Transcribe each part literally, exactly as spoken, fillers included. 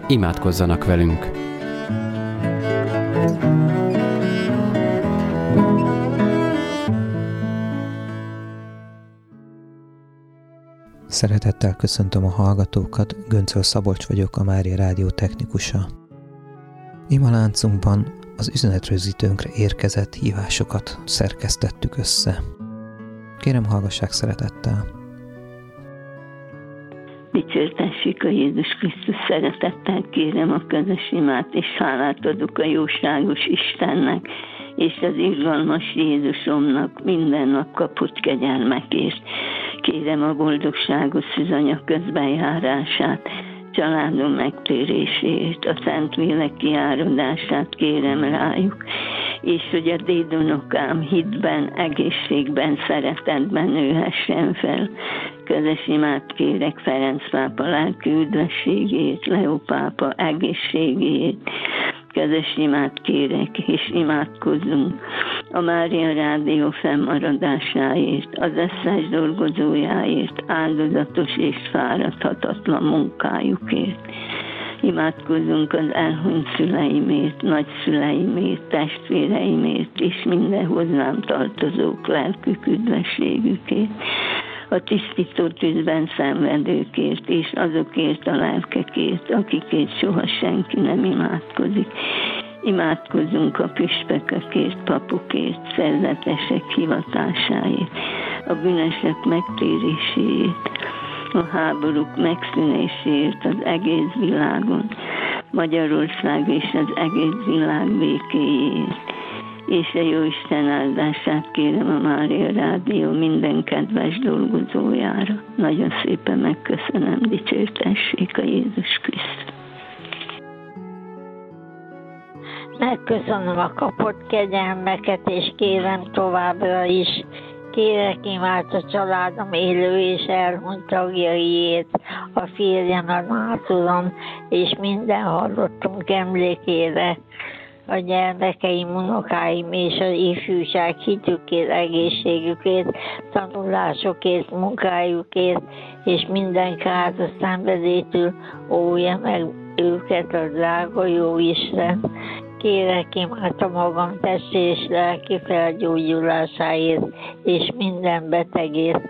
Imádkozzanak velünk! Szeretettel köszöntöm a hallgatókat, Göncöl Szabolcs vagyok, a Mária Rádió technikusa. Imaláncunkban az üzenetrögzítőnkre érkezett hívásokat szerkesztettük össze. Kérem, hallgassák szeretettel! Dicsértessék a Jézus Krisztus, szeretettel kérem a közös imát, és hálát adok a jóságos Istennek, és az irgalmas Jézusomnak minden nap kapott kegyelmekért. Kérem a boldogságos szűzanya közbenjárását, családom megtérését, a Szentlélek kiáradását kérem rájuk, és hogy a dédunokám hitben, egészségben, szeretetben nőhessen fel. Közös imát kérek Ferenc pápa lelki üdvességét, Leó pápa egészségét. Közös imát kérek, és imádkozzunk a Mária Rádió fennmaradásáért, az összes dolgozójáért, áldozatos és fáradhatatlan munkájukért. Imádkozzunk az elhunyt szüleimért, nagyszüleimért, testvéreimért, és minden hozzám tartozók lelkük üdvességükért. A tisztító tűzben szenvedőkért, és azokért a lelkekért, akikért soha senki nem imádkozik. Imádkozzunk a püspökökért, papokért, szerzetesek hivatásáért, a bűnösök megtéréséért, a háborúk megszűnéséért az egész világon, Magyarország és az egész világ békéjéért. És a Jóisten áldását kérem a Mária Rádió minden kedves dolgozójára. Nagyon szépen megköszönöm, dicsértessék a Jézus Krisztus. Megköszönöm a kapott kegyelmeket, és kérem továbbra is. Kérek imát a családom élő és elhunyt tagjaiért, a férjem, a náturom, és minden hallottunk emlékére, a gyermekeim, unokáim és az ifjúság hitükért, egészségükért, tanulásokért, munkájukért, és minden káros szenvedétől óvja meg őket a drága jó Isten. Kérek imát a magam testi és lelki felgyógyulásáért, és minden betegért.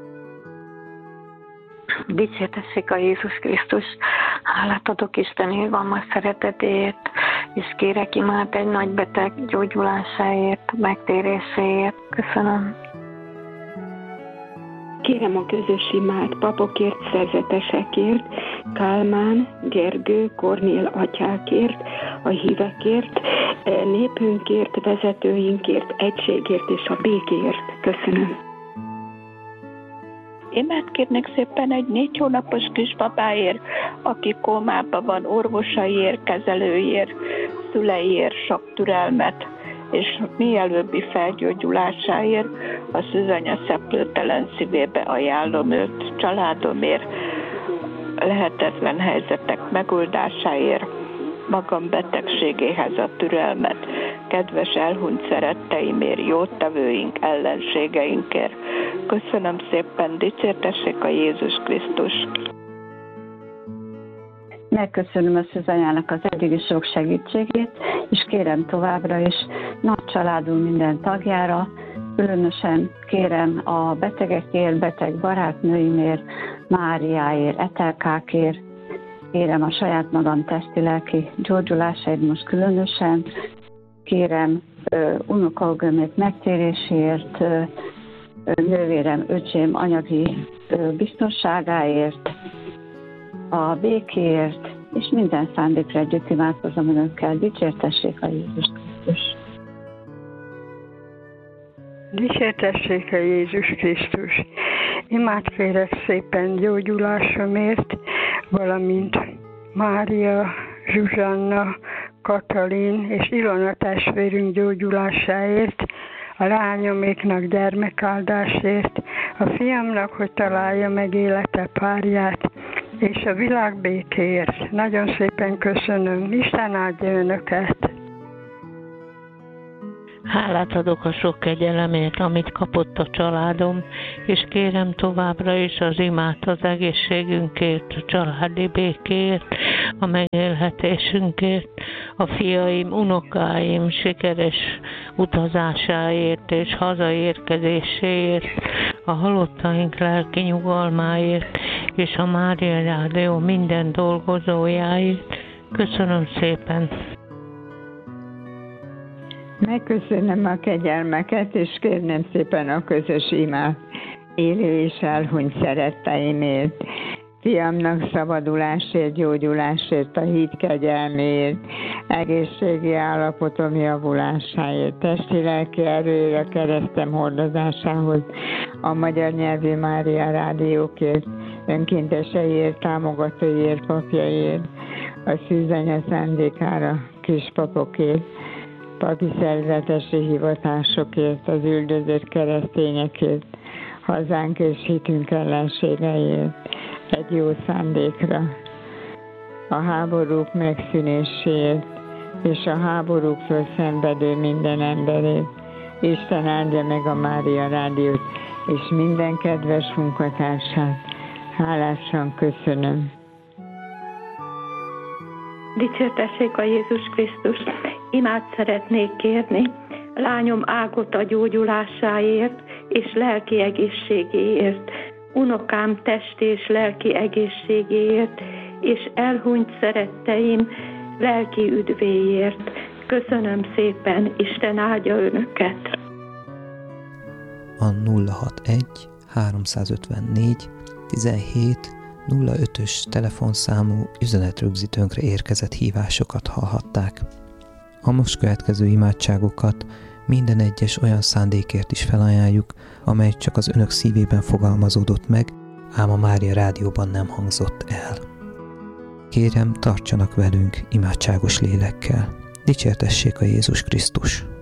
Dicsértessék a Jézus Krisztus, hálát adok Isten irgalmas szeretetéért, és kérek imát egy nagy beteg gyógyulásáért, megtéréséért. Köszönöm. Kérem a közös imát papokért, szerzetesekért, Kálmán, Gergő, Kornél atyákért, a hívekért, népünkért, vezetőinkért, egységért és a békéért. Köszönöm. Imát kérnek szépen egy négy hónapos kisbabáért, aki kómában van, orvosaiért, kezelőért, szüleiért, sok türelmet, és mielőbbi felgyógyulásáért a szűzanya szeplőtelen szívébe ajánlom őt, családomért, lehetetlen helyzetek megoldásáért, magam betegségéhez a türelmet, kedves elhunyt szeretteimért, jótevőink, ellenségeinkért. Köszönöm szépen, dicsértessék a Jézus Krisztus! Megköszönöm a szűzanyának az eddigi sok segítségét, és kérem továbbra is nagy családunk minden tagjára, különösen kérem a betegekért, beteg barátnőimért, Máriáért, Etelkákért, kérem a saját magam testi-lelki gyógyulásáért most különösen, kérem uh, unokaugömét megtéréséért, uh, nővérem, öcsém anyagi uh, biztonságáért, a békéért, és minden szándékra együtt imádkozom önökkel. Dicsértessék a Jézus Krisztus! Dicsértessék a Jézus Krisztus! Imát kérek szépen gyógyulásomért, valamint Mária, Zsuzsanna, Katalin és Ilona testvérünk gyógyulásáért, a lányoméknak gyermekáldásért, a fiamnak, hogy találja meg élete párját, és a világ békéért. Nagyon szépen köszönöm. Isten áldja önöket! Hálát adok a sok kegyelemért, amit kapott a családom, és kérem továbbra is az imát az egészségünkért, a családi békéért, a megélhetésünkért, a fiaim, unokáim sikeres utazásáért és hazaérkezéséért, a halottaink lelki nyugalmáért és a Mária Rádió minden dolgozójáért. Köszönöm szépen! Megköszönöm a kegyelmeket, és kérnem szépen a közös imát élő és elhunyt szeretteimért, fiamnak szabadulásért, gyógyulásért, a hit kegyelméért, egészségi állapotom javulásáért, testi-lelki erőre, keresztem hordozásához, a magyar nyelvű Mária Rádiókért, önkénteseiért, támogatóiért, papjaiért, a szűzanya szándékára, kispapokért, papi szerzetesi hivatásokért, az üldözött keresztényekért, hazánk és hitünk ellenségeiért, egy jó szándékra, a háborúk megszűnéséért, és a háborúktól szenvedő minden emberért. Isten áldja meg a Mária Rádiót, és minden kedves munkatársát. Hálásan köszönöm. Dicsértessék a Jézus Krisztus! Imát szeretnék kérni lányom Ágota gyógyulásáért és lelki egészségéért, unokám testi és lelki egészségéért, és elhunyt szeretteim lelki üdvéért. Köszönöm szépen, Isten áldja önöket! A nulla hatvanegy háromszázötvennégy tizenhét nulla ötös telefonszámú üzenetrögzítőnkre érkezett hívásokat hallhatták. A most következő imádságokat minden egyes olyan szándékért is felajánljuk, amely csak az önök szívében fogalmazódott meg, ám a Mária Rádióban nem hangzott el. Kérem, tartsanak velünk imádságos lélekkel. Dicsértessék a Jézus Krisztus!